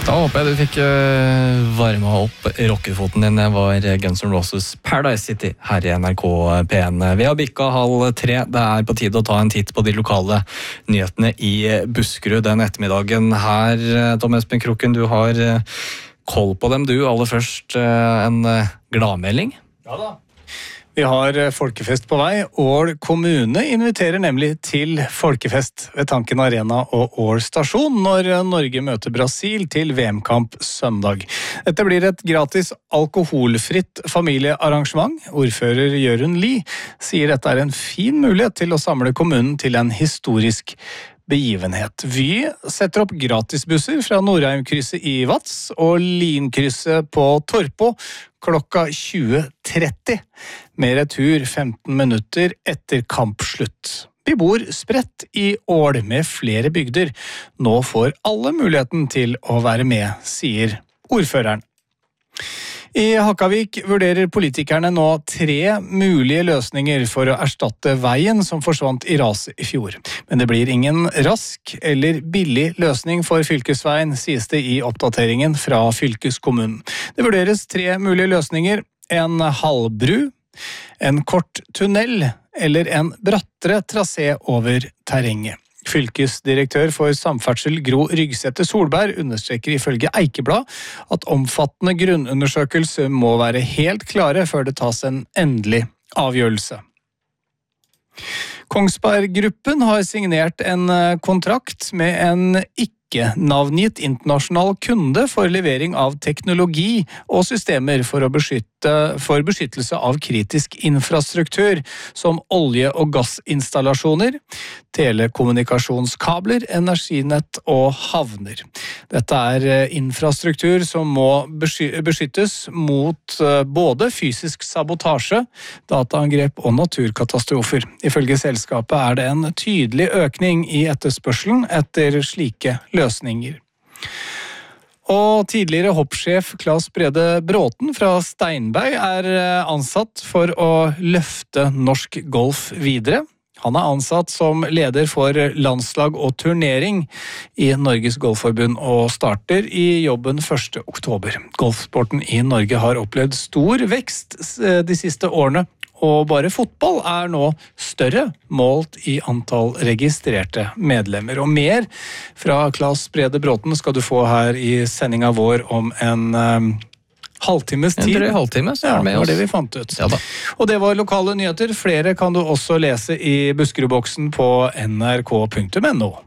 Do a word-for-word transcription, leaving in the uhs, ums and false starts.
Da håper jeg du fikk uh, varma opp rockefoten din. Det var Guns N' Roses Paradise City her i N R K P en. Vi har bikka halv tre. Det er på tide å ta en titt på de lokale nyhetene i Buskerud den ettermiddagen. Her, Tom Espen Kroken, du har uh, koll på dem. Du, aller først uh, en uh, gladmelding. Ja da. Vi har folkefest på vei. Ål kommune inviterer nemlig til folkefest ved Tanken Arena og Ål stasjon når Norge møter Brasil til V M-kamp søndag. Dette blir et gratis alkoholfritt familiearrangement. Ordfører Jørund Lie sier dette er en fin mulighet til å samle kommunen til en historisk begivenhet. Vy setter opp gratisbusser fra Nordheimkrysset i Vats og Linkrysset på Torpo klokka tjue tretti, med retur femten minutter etter kampslutt. Vi bor spredt i Ål med flere bygder. Nå får alle muligheten til å være med, sier ordføreren. I Hakavik vurderer politikerne nå tre mulige løsninger for å erstatte veien som forsvant i raset i fjor. Men det blir ingen rask eller billig løsning for fylkesveien, sies det i oppdateringen fra fylkeskommunen. Det vurderes tre mulige løsninger: en halvbru, en kort tunnel eller en brattere trasé over terrenget. Fylkesdirektør for samferdsel Gro Rygsæter Solberg understreker ifølge Eikeblad at omfattende grunnundersøkelser må være helt klare før det tas en endelig avgjørelse. Kongsberg Gruppen har signert en kontrakt med en ikke-navngitt internasjonal kunde for levering av teknologi og systemer for å beskytte for beskyttelse av kritisk infrastruktur, som olje- og gassinstallasjoner, telekommunikasjonskabler, energinett og havner. Dette er infrastruktur som må beskyttes mot både fysisk sabotasje, dataangrep og naturkatastrofer. Ifølge selskapet er det en tydelig økning i etterspørselen etter slike løsninger. Og tidligere hoppsjef Claes Brede Bråten fra Steinberg er ansatt for å løfte norsk golf videre. Han er ansatt som leder for landslag og turnering i Norges Golfforbund og starter i jobben første oktober. Golfsporten i Norge har opplevd stor vekst de siste årene, og bare fotball er nå større målt i antall registrerte medlemmer. Og mer fra Claes Brede Bråten skal du få her i sendinga vår om en um, halvtimes tid. En drøy halvtime, så er det med ja, det var oss. det vi fant ut. Ja da. Og det var lokale nyheter. Flere kan du også lese i Buskerudboksen på N R K punktum N O.